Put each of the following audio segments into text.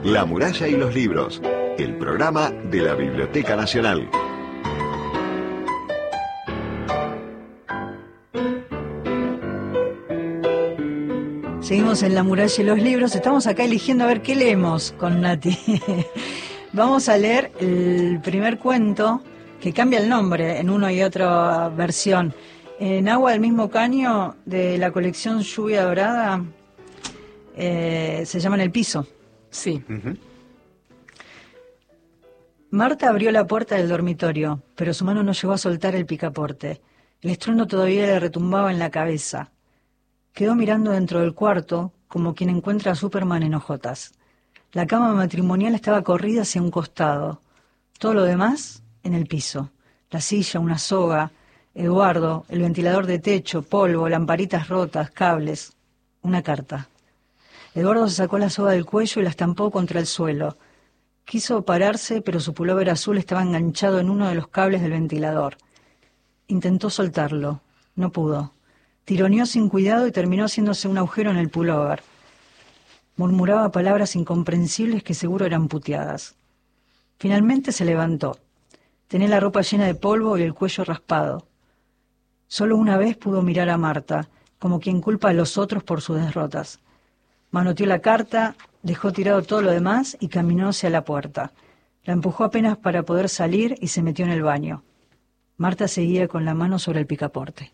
La muralla y los libros, el programa de la Biblioteca Nacional. Seguimos en La muralla y los libros. Estamos acá eligiendo a ver qué leemos con Nati. Vamos a leer el primer cuento, que cambia el nombre en una y otra versión. En Agua del mismo caño, de la colección Lluvia Dorada, se llama En el piso. Sí. Marta abrió la puerta del dormitorio, pero su mano no llegó a soltar el picaporte. El estruendo todavía le retumbaba en la cabeza. Quedó mirando dentro del cuarto, como quien encuentra a Superman en hojotas. La cama matrimonial estaba corrida hacia un costado. Todo lo demás, en el piso. La silla, una soga, Eduardo, el ventilador de techo, polvo, lamparitas rotas, cables. Una carta. Eduardo se sacó la soga del cuello y la estampó contra el suelo. Quiso pararse, pero su pullover azul estaba enganchado en uno de los cables del ventilador. Intentó soltarlo. No pudo. Tironeó sin cuidado y terminó haciéndose un agujero en el pullover. Murmuraba palabras incomprensibles que seguro eran puteadas. Finalmente se levantó. Tenía la ropa llena de polvo y el cuello raspado. Solo una vez pudo mirar a Marta, como quien culpa a los otros por sus derrotas. Manoteó la carta, dejó tirado todo lo demás y caminó hacia la puerta. La empujó apenas para poder salir y se metió en el baño. Marta seguía con la mano sobre el picaporte.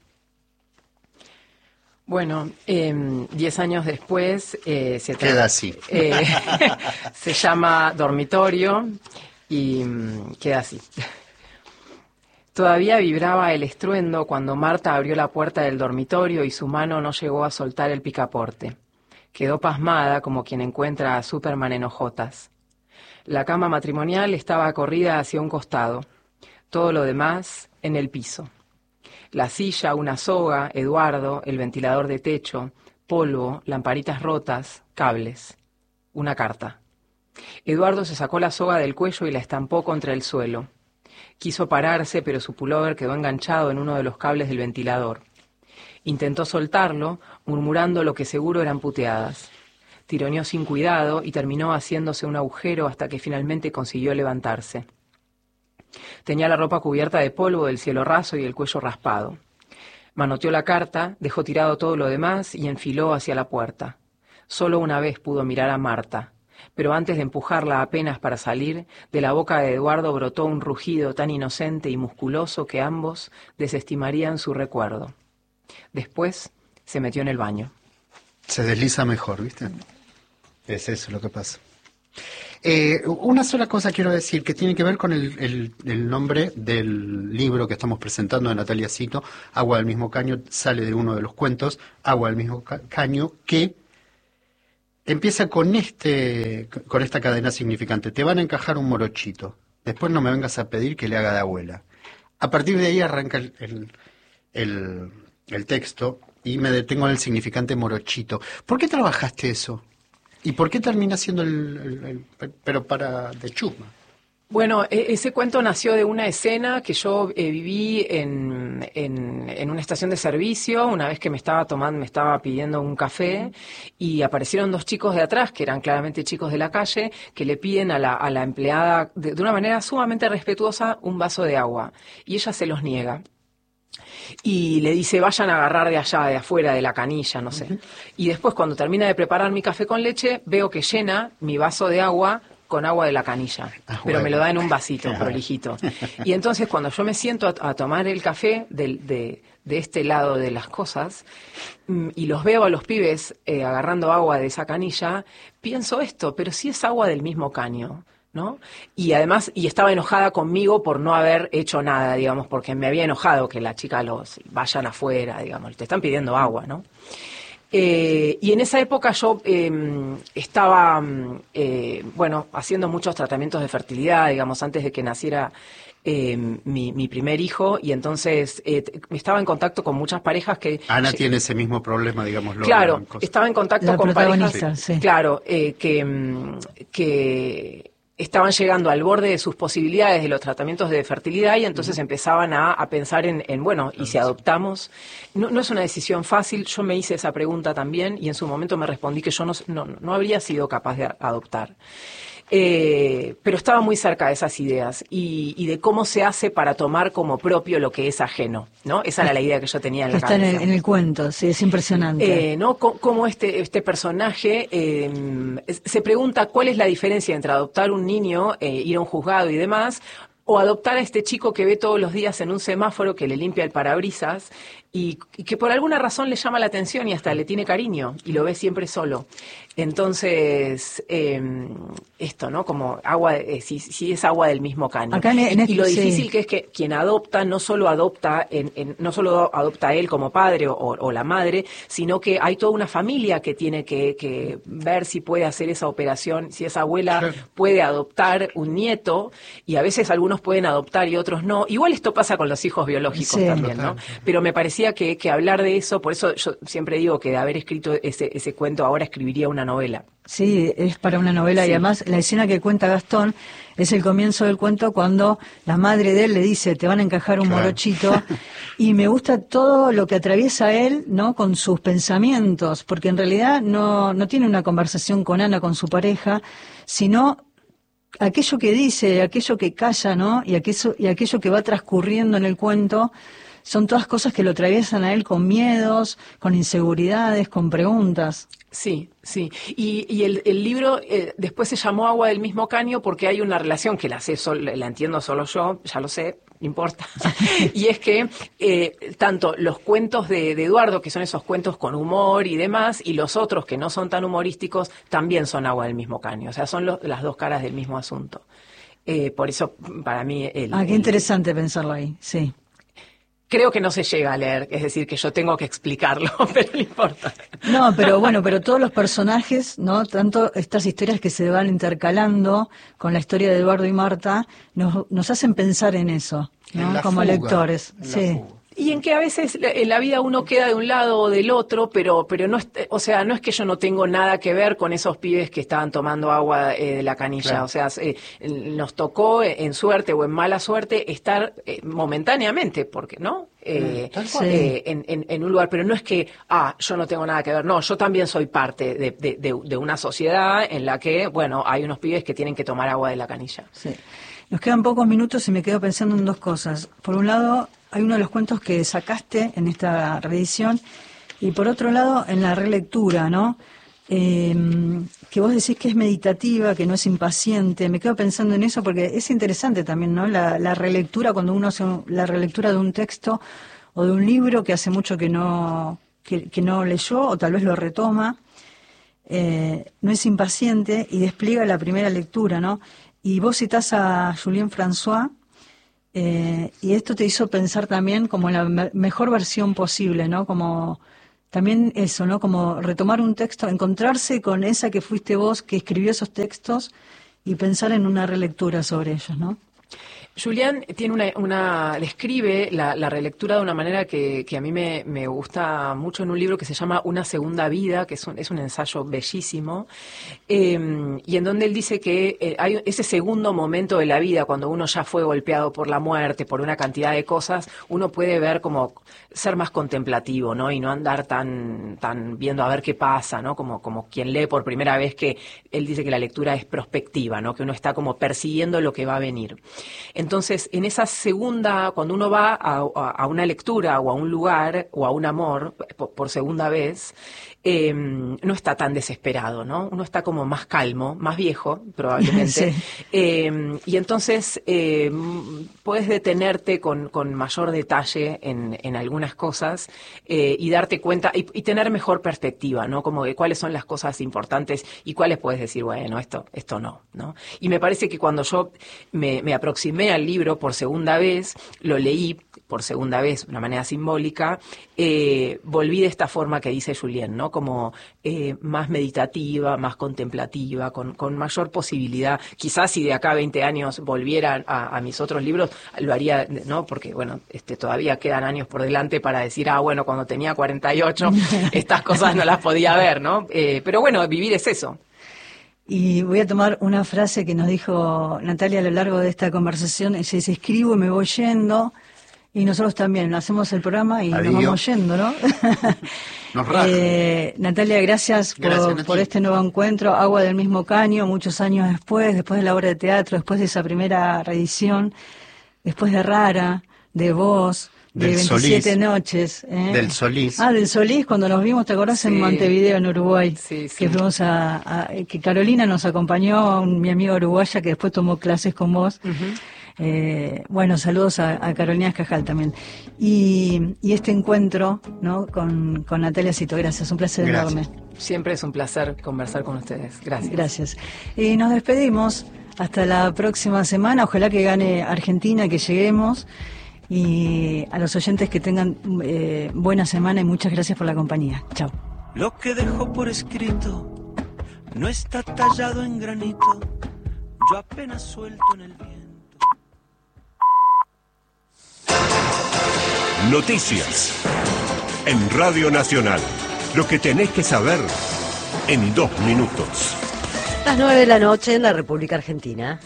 Bueno, 10 años después queda así. Se llama Dormitorio y queda así. Todavía vibraba el estruendo cuando Marta abrió la puerta del dormitorio y su mano no llegó a soltar el picaporte. Quedó pasmada como quien encuentra a Superman en hojotas. La cama matrimonial estaba corrida hacia un costado. Todo lo demás en el piso. La silla, una soga, Eduardo, el ventilador de techo, polvo, lamparitas rotas, cables. Una carta. Eduardo se sacó la soga del cuello y la estampó contra el suelo. Quiso pararse, pero su pullover quedó enganchado en uno de los cables del ventilador. Intentó soltarlo, murmurando lo que seguro eran puteadas. Tironeó sin cuidado y terminó haciéndose un agujero hasta que finalmente consiguió levantarse. Tenía la ropa cubierta de polvo del cielo raso y el cuello raspado. Manoteó la carta, dejó tirado todo lo demás y enfiló hacia la puerta. Solo una vez pudo mirar a Marta, pero antes de empujarla apenas para salir, de la boca de Eduardo brotó un rugido tan inocente y musculoso que ambos desestimarían su recuerdo. Después se metió en el baño. Se desliza mejor, ¿viste? Es eso lo que pasa. Una sola cosa quiero decir que tiene que ver con el nombre del libro que estamos presentando de Natalia Cito, Agua del mismo caño, sale de uno de los cuentos, Agua del mismo caño, que empieza con esta cadena significante. Te van a encajar un morochito, después no me vengas a pedir que le haga de abuela. A partir de ahí arranca el texto y me detengo en el significante morochito. ¿Por qué trabajaste eso? ¿Y por qué termina siendo pero para de chusma? Bueno, ese cuento nació de una escena que yo viví en una estación de servicio, una vez que me estaba pidiendo un café, y aparecieron dos chicos de atrás, que eran claramente chicos de la calle, que le piden a la empleada, de una manera sumamente respetuosa, un vaso de agua, y ella se los niega. Y le dice, vayan a agarrar de allá, de afuera, de la canilla, no sé. Y después, cuando termina de preparar mi café con leche, veo que llena mi vaso de agua con agua de la canilla, pero me lo da en un vasito prolijito. Y entonces, cuando yo me siento a tomar el café de este lado de las cosas, y los veo a los pibes agarrando agua de esa canilla, pienso esto, pero si es agua del mismo caño, ¿no? Y además, estaba enojada conmigo por no haber hecho nada, digamos, porque me había enojado que la chica los vayan afuera, digamos, te están pidiendo agua, ¿no? Y en esa época yo estaba, haciendo muchos tratamientos de fertilidad, digamos, antes de que naciera mi primer hijo, y entonces estaba en contacto con muchas parejas que... Ana tiene ese mismo problema, digámoslo. Claro, estaba en contacto con parejas, sí. claro, que estaban llegando al borde de sus posibilidades de los tratamientos de fertilidad y entonces empezaban a pensar bueno, ¿y si adoptamos? No es una decisión fácil, yo me hice esa pregunta también y en su momento me respondí que yo no habría sido capaz de adoptar. Pero estaba muy cerca de esas ideas y de cómo se hace para tomar como propio lo que es ajeno, ¿no? Esa era la idea que yo tenía en la cabeza. Está en el cuento, sí, es impresionante. ¿No? Cómo este personaje se pregunta cuál es la diferencia entre adoptar un niño, ir a un juzgado y demás, o adoptar a este chico que ve todos los días en un semáforo que le limpia el parabrisas y que por alguna razón le llama la atención y hasta le tiene cariño y lo ve siempre solo. Entonces, esto, ¿no? Como agua, si es agua del mismo caño. Y lo difícil que es que quien adopta no solo adopta no solo adopta él como padre o la madre, sino que hay toda una familia que tiene que ver si puede hacer esa operación, si esa abuela puede adoptar un nieto, y a veces algunos pueden adoptar y otros no. Igual esto pasa con los hijos biológicos también, ¿no? Pero me parecía que hablar de eso, por eso yo siempre digo que de haber escrito ese cuento, ahora escribiría una novela. Sí, es para una novela, y además la escena que cuenta Gastón es el comienzo del cuento cuando la madre de él le dice, te van a encajar un morochito, y me gusta todo lo que atraviesa él, ¿no? Con sus pensamientos, porque en realidad no tiene una conversación con Ana, con su pareja, sino aquello que dice, aquello que calla, ¿no? Y aquello que va transcurriendo en el cuento. Son todas cosas que lo atraviesan a él con miedos, con inseguridades, con preguntas. Sí. Y el libro después se llamó Agua del mismo caño porque hay una relación que la entiendo solo yo, ya lo sé, no importa. Y es que tanto los cuentos de Eduardo, que son esos cuentos con humor y demás, y los otros que no son tan humorísticos, también son agua del mismo caño. O sea, son las dos caras del mismo asunto. Por eso, para mí... qué interesante pensarlo ahí, sí. Creo que no se llega a leer, es decir, que yo tengo que explicarlo, pero no importa. No, pero todos los personajes, ¿no? Tanto estas historias que se van intercalando con la historia de Eduardo y Marta, nos hacen pensar en eso, ¿no? Como lectores. Sí. Y en que a veces en la vida uno queda de un lado o del otro, pero no es, o sea, no es que yo no tengo nada que ver con esos pibes que estaban tomando agua de la canilla. Claro. O sea, nos tocó en suerte o en mala suerte estar momentáneamente, porque ¿no? En un lugar, pero no es que yo no tengo nada que ver, no, yo también soy parte de una sociedad en la que, bueno, hay unos pibes que tienen que tomar agua de la canilla. Sí. Nos quedan pocos minutos y me quedo pensando en dos cosas. Por un lado, hay uno de los cuentos que sacaste en esta reedición, y por otro lado, en la relectura, ¿no? Que vos decís que es meditativa, que no es impaciente. Me quedo pensando en eso porque es interesante también, ¿no? La relectura, cuando uno hace la relectura de un texto o de un libro que hace mucho que no leyó, o tal vez lo retoma, no es impaciente y despliega la primera lectura, ¿no? Y vos citás a Julien François, y esto te hizo pensar también como en la mejor versión posible, ¿no? Como también eso, ¿no? Como retomar un texto, encontrarse con esa que fuiste vos, que escribió esos textos, y pensar en una relectura sobre ellos, ¿no? Julián tiene describe la relectura de una manera que a mí me gusta mucho en un libro que se llama Una segunda vida, que es un ensayo bellísimo, y en donde él dice que hay ese segundo momento de la vida, cuando uno ya fue golpeado por la muerte, por una cantidad de cosas, uno puede ver como ser más contemplativo, ¿no? Y no andar tan viendo a ver qué pasa, ¿no? Como quien lee por primera vez, que él dice que la lectura es prospectiva, ¿no? Que uno está como persiguiendo lo que va a venir. Entonces, en esa segunda, cuando uno va a una lectura o a un lugar o a un amor por segunda vez, no está tan desesperado, ¿no? Uno está como más calmo, más viejo, probablemente. Sí. Y entonces puedes detenerte con mayor detalle en algunas cosas y darte cuenta y tener mejor perspectiva, ¿no? Como de cuáles son las cosas importantes y cuáles puedes decir, bueno, esto no. Y me parece que cuando yo me aproximé al libro por segunda vez, lo leí por segunda vez de una manera simbólica, volví de esta forma que dice Julien, ¿no? Como más meditativa, más contemplativa, con mayor posibilidad. Quizás si de acá a 20 años volviera a mis otros libros, lo haría, ¿no? Porque, bueno, todavía quedan años por delante para decir, bueno, cuando tenía 48, estas cosas no las podía ver, ¿no? Pero bueno, vivir es eso. Y voy a tomar una frase que nos dijo Natalia a lo largo de esta conversación. Ella dice, escribo y me voy yendo. Y nosotros también hacemos el programa y Adiós. nos vamos yendo, ¿no? Nos raja. Natalia, gracias por este nuevo encuentro. Agua del mismo caño, muchos años después de la obra de teatro, después de esa primera reedición, después de Rara, de Vos, de Del 27 Solís. noches. Del Solís. Del Solís, cuando nos vimos, ¿te acordás? Sí. En Montevideo, en Uruguay. Sí, sí. Que fuimos que Carolina nos acompañó, mi amiga uruguaya, que después tomó clases con vos. Bueno, saludos a Carolina Escajal también. Y este encuentro, ¿no? con Natalia Cito, gracias, un placer Gracias. enorme. Siempre es un placer conversar con ustedes. Gracias. Gracias. Y nos despedimos hasta la próxima semana. Ojalá que gane Argentina, que lleguemos. Y a los oyentes que tengan buena semana y muchas gracias por la compañía. Chao. Lo que dejo por escrito no está tallado en granito, yo apenas suelto en el viento. Noticias en Radio Nacional. Lo que tenés que saber en 2 minutos. Las 9 de la noche en la República Argentina.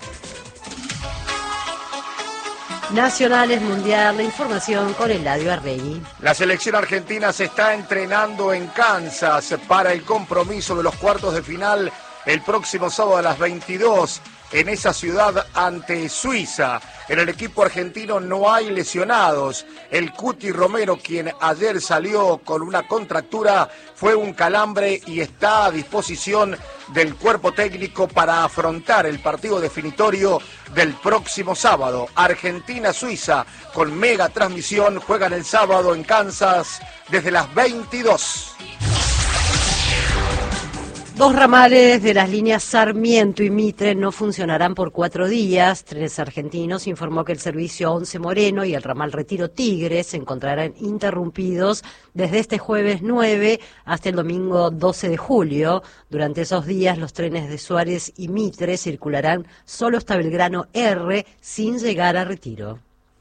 Nacionales Mundial, la información con Eladio Arregui. La selección argentina se está entrenando en Kansas para el compromiso de los cuartos de final el próximo sábado a las 22 en esa ciudad ante Suiza. En el equipo argentino no hay lesionados. El Cuti Romero, quien ayer salió con una contractura, fue un calambre y está a disposición del cuerpo técnico para afrontar el partido definitorio del próximo sábado. Argentina-Suiza, con mega transmisión, juegan el sábado en Kansas desde las 22. 2 ramales de las líneas Sarmiento y Mitre no funcionarán por 4 días. Trenes Argentinos informó que el servicio 11 Moreno y el ramal Retiro Tigre se encontrarán interrumpidos desde este jueves 9 hasta el domingo 12 de julio. Durante esos días, los trenes de Suárez y Mitre circularán solo hasta Belgrano R sin llegar a Retiro.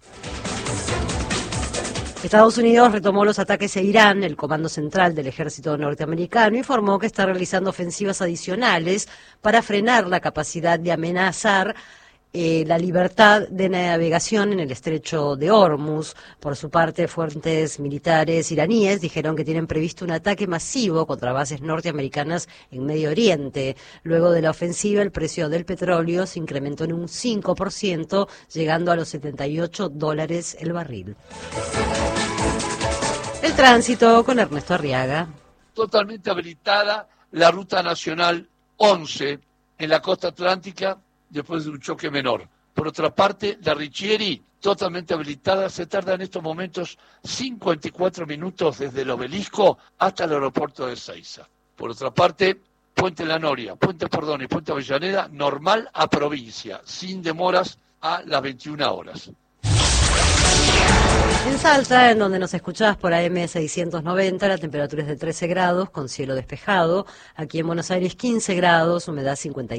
Estados Unidos retomó los ataques a Irán. El Comando Central del Ejército Norteamericano informó que está realizando ofensivas adicionales para frenar la capacidad de amenazar la libertad de navegación en el estrecho de Hormuz. Por su parte, fuentes militares iraníes dijeron que tienen previsto un ataque masivo contra bases norteamericanas en Medio Oriente. Luego de la ofensiva, el precio del petróleo se incrementó en un 5%, llegando a los $78 el barril. El tránsito con Ernesto Arriaga. Totalmente habilitada la ruta nacional 11 en la costa atlántica después de un choque menor. Por otra parte, la Richieri, totalmente habilitada, se tarda en estos momentos 54 minutos desde el Obelisco hasta el aeropuerto de Ezeiza. Por otra parte, Puente La Noria, Puente Pordón y Puente Avellaneda, normal a provincia, sin demoras a las 21 horas. En Salta, en donde nos escuchás por AM 690, la temperatura es de 13 grados, con cielo despejado. Aquí en Buenos Aires, 15 grados, humedad 50%.